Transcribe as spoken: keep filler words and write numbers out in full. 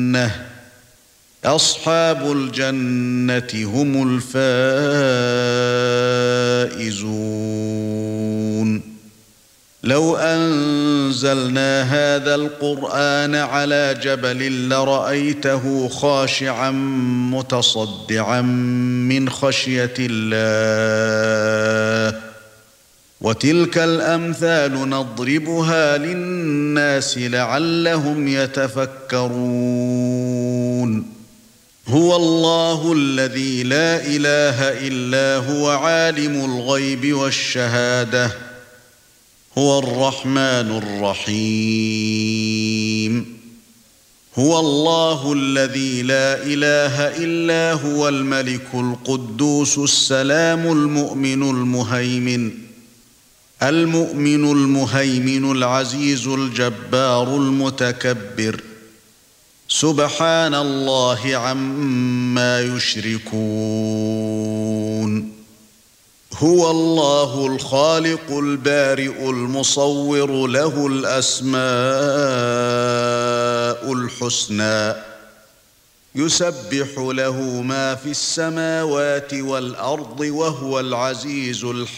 الجنة أصحاب الجنة هم الفائزون لو أنزلنا هذا القرآن على جبل لرأيته خاشعا متصدعا من خشية الله وتلك الأمثال نضربها للناس لعلهم يتفكرون هو الله الذي لا إله إلا هو عالم الغيب والشهادة هو الرحمن الرحيم هو الله الذي لا إله إلا هو الملك القدوس السلام المؤمن المهيمن المؤمن المهيمن العزيز الجبار المتكبر سبحان الله عما يشركون هو الله الخالق البارئ المصور له الأسماء الحسنى يسبح له ما في السماوات والأرض وهو العزيز الحكيم